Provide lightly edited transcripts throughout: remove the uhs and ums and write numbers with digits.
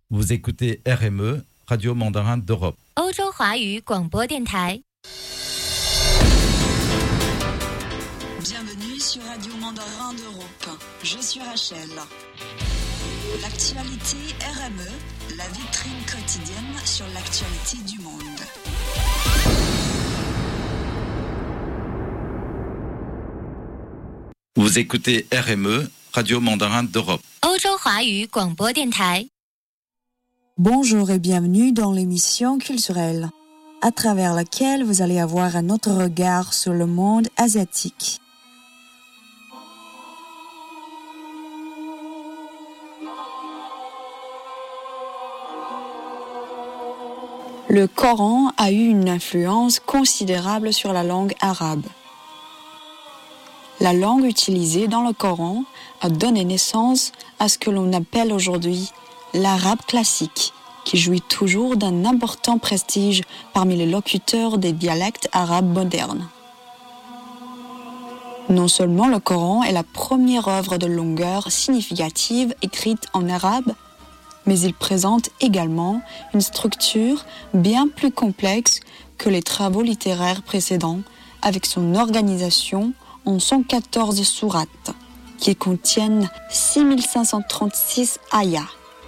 Vous écoutez RME, Radio Mandarin d'Europe. 欧洲华语广播电台。 Bienvenue sur Radio Mandarin d'Europe. Je suis Rachel. L'actualité RME, la vitrine quotidienne sur l'actualité du monde. Vous écoutez RME, Radio Mandarin d'Europe. 欧洲华语广播电台。 Bonjour et bienvenue dans l'émission culturelle, à travers laquelle vous allez avoir un autre regard sur le monde asiatique. Le Coran a eu une influence considérable sur la langue arabe. La langue utilisée dans le Coran a donné naissance à ce que l'on appelle aujourd'hui l'arabe classique, qui jouit toujours d'un important prestige parmi les locuteurs des dialectes arabes modernes. Non seulement le Coran est la première œuvre de longueur significative écrite en arabe, mais il présente également une structure bien plus complexe que les travaux littéraires précédents, avec son organisation en 114 sourates, qui contiennent 6536 ayats.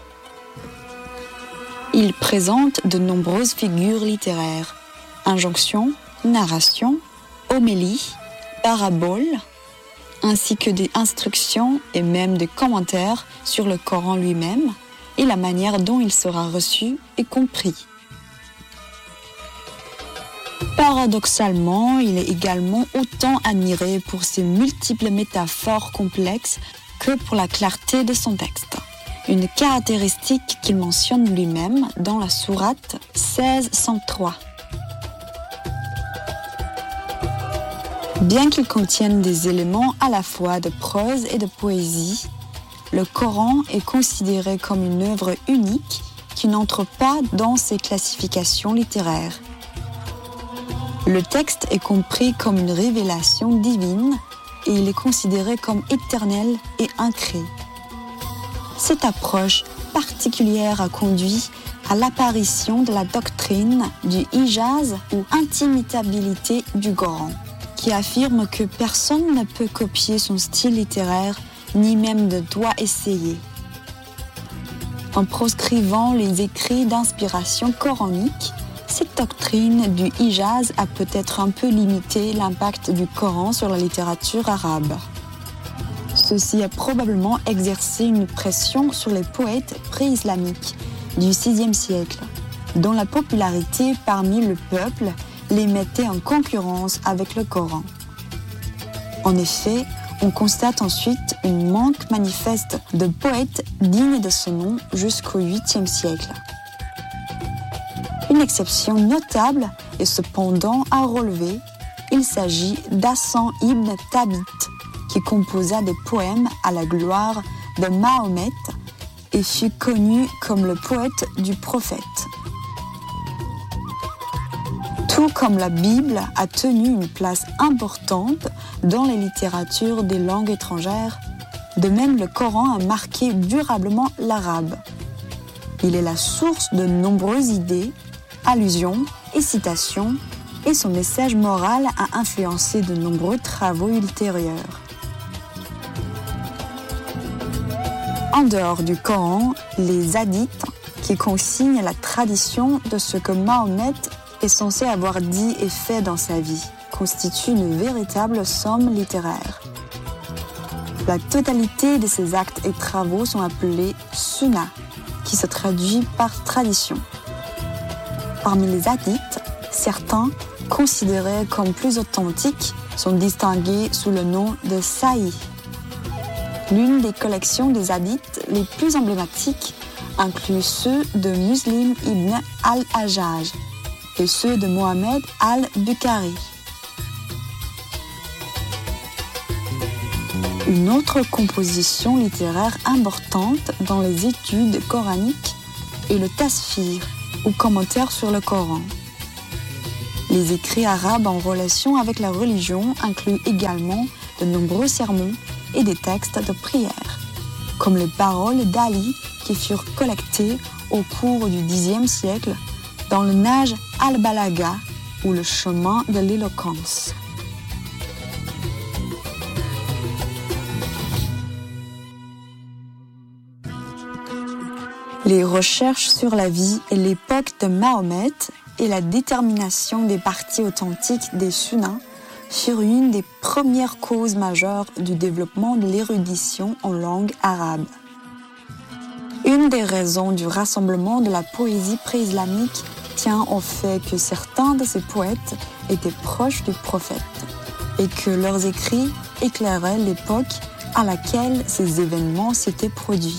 Il présente de nombreuses figures littéraires, injonctions, narrations, homélies, paraboles, ainsi que des instructions et même des commentaires sur le Coran lui-même et la manière dont il sera reçu et compris. Paradoxalement, il est également autant admiré pour ses multiples métaphores complexes que pour la clarté de son texte. Une caractéristique qu'il mentionne lui-même dans la sourate 1603. Bien qu'il contienne des éléments à la fois de prose et de poésie, le Coran est considéré comme une œuvre unique qui n'entre pas dans ces classifications littéraires. Le texte est compris comme une révélation divine et il est considéré comme éternel et incréé. Cette approche particulière a conduit à l'apparition de la doctrine du ijaz ou intimitabilité du Coran, qui affirme que personne ne peut copier son style littéraire ni même ne doit essayer. En proscrivant les écrits d'inspiration coranique, cette doctrine du ijaz a peut-être un peu limité l'impact du Coran sur la littérature arabe. Ceci a probablement exercé une pression sur les poètes pré-islamiques du VIe siècle, dont la popularité parmi le peuple les mettait en concurrence avec le Coran. En effet, on constate ensuite un manque manifeste de poètes dignes de ce nom jusqu'au 8e siècle. Une exception notable est cependant à relever, il s'agit d'Hassan ibn Thabit, qui composa des poèmes à la gloire de Mahomet et fut connu comme le poète du prophète. Tout comme la Bible a tenu une place importante dans les littératures des langues étrangères, de même le Coran a marqué durablement l'arabe. Il est la source de nombreuses idées, allusions et citations, et son message moral a influencé de nombreux travaux ultérieurs. En dehors du Coran, les hadiths, qui consignent la tradition de ce que Mahomet est censé avoir dit et fait dans sa vie, constituent une véritable somme littéraire. La totalité de ces actes et travaux sont appelés sunnah, qui se traduit par tradition. Parmi les hadiths, certains, considérés comme plus authentiques, sont distingués sous le nom de sahih. L'une des collections des hadiths les plus emblématiques inclut ceux de Muslim ibn al-Hajjaj et ceux de Mohamed al-Bukhari. Une autre composition littéraire importante dans les études coraniques est le tasfir, ou commentaire sur le Coran. Les écrits arabes en relation avec la religion incluent également de nombreux sermons et des textes de prière, comme les paroles d'Ali qui furent collectées au cours du Xe siècle dans le Nahj al-Balagha ou le chemin de l'éloquence. Les recherches sur la vie et l'époque de Mahomet et la détermination des parties authentiques des Sunnas furent une des premières causes majeures du développement de l'érudition en langue arabe. Une des raisons du rassemblement de la poésie pré-islamique tient au fait que certains de ces poètes étaient proches du prophète et que leurs écrits éclairaient l'époque à laquelle ces événements s'étaient produits.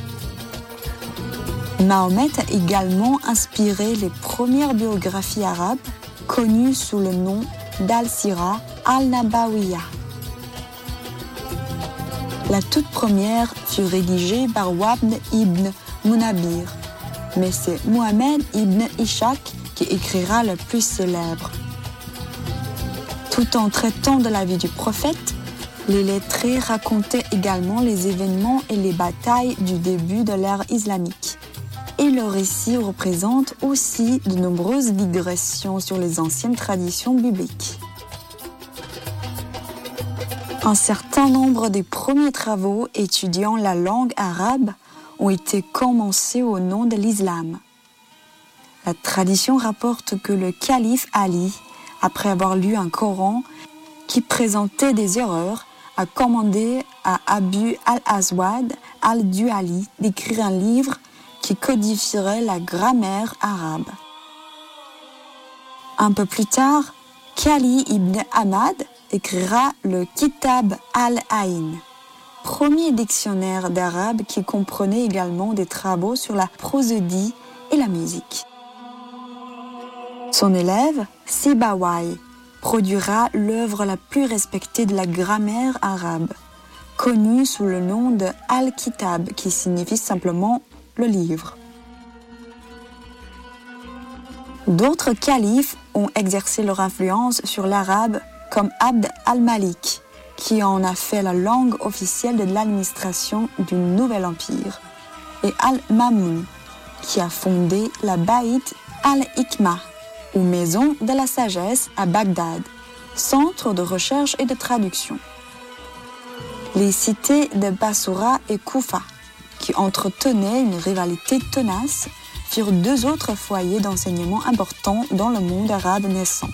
Mahomet a également inspiré les premières biographies arabes connues sous le nom d'Al-Sira al-Nabawiyya. La toute première fut rédigée par Wabn ibn Munabir, mais c'est Mohamed ibn Ishaq qui écrira le plus célèbre. Tout en traitant de la vie du prophète, les lettrés racontaient également les événements et les batailles du début de l'ère islamique. Et le récit représente aussi de nombreuses digressions sur les anciennes traditions bibliques. Un certain nombre des premiers travaux étudiant la langue arabe ont été commencés au nom de l'islam. La tradition rapporte que le calife Ali, après avoir lu un Coran qui présentait des erreurs, a commandé à Abu al-Aswad al-Duali d'écrire un livre qui codifierait la grammaire arabe. Un peu plus tard, Khali ibn Ahmad écrira le Kitab al-Aïn, premier dictionnaire d'arabe qui comprenait également des travaux sur la prosodie et la musique. Son élève, Sibawayh, produira l'œuvre la plus respectée de la grammaire arabe, connue sous le nom de Al-Kitab, qui signifie simplement le livre. D'autres califes ont exercé leur influence sur l'arabe, comme Abd al-Malik, qui en a fait la langue officielle de l'administration du nouvel empire, et Al-Mamoun, qui a fondé la Baït al-Hikmah, ou maison de la sagesse à Bagdad, centre de recherche et de traduction. Les cités de Bassoura et Koufa, qui entretenaient une rivalité tenace, furent deux autres foyers d'enseignement importants dans le monde arabe naissant.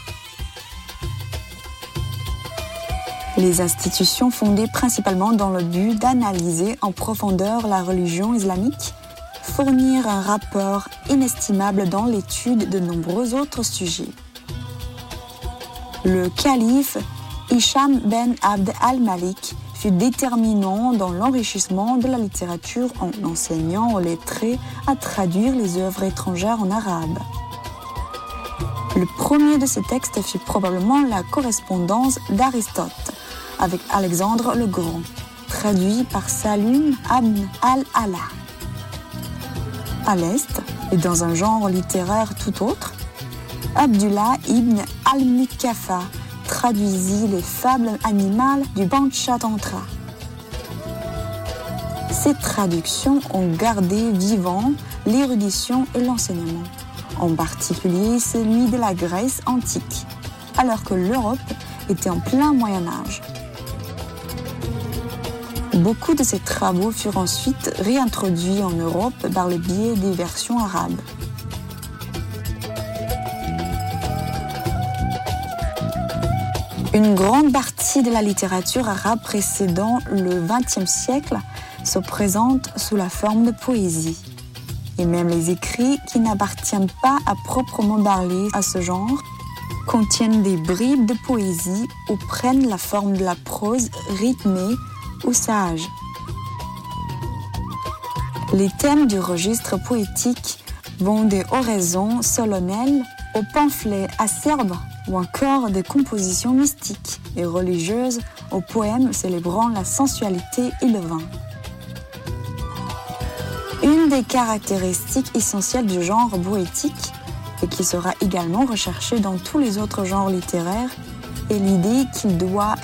Les institutions fondées principalement dans le but d'analyser en profondeur la religion islamique fournirent un rapport inestimable dans l'étude de nombreux autres sujets. Le calife Hicham ben Abd al-Malik fut déterminant dans l'enrichissement de la littérature en enseignant aux lettrés à traduire les œuvres étrangères en arabe. Le premier de ces textes fut probablement la correspondance d'Aristote avec Alexandre le Grand, traduit par Salim ibn al-Ala. À l'Est, et dans un genre littéraire tout autre, Abdullah ibn al-Mukafa traduisit les fables animales du Panchatantra. Ces traductions ont gardé vivant l'érudition et l'enseignement, en particulier celui de la Grèce antique, alors que l'Europe était en plein Moyen-Âge. Beaucoup de ces travaux furent ensuite réintroduits en Europe par le biais des versions arabes. Une grande partie de la littérature arabe précédant le XXe siècle se présente sous la forme de poésie. Et même les écrits qui n'appartiennent pas à proprement parler à ce genre contiennent des bribes de poésie ou prennent la forme de la prose rythmée ou sage. Les thèmes du registre poétique vont des oraisons solennelles aux pamphlets acerbes ou encore des compositions mystiques et religieuses aux poèmes célébrant la sensualité et le vin. Une des caractéristiques essentielles du genre poétique, et qui sera également recherchée dans tous les autres genres littéraires, est l'idée qu'il doit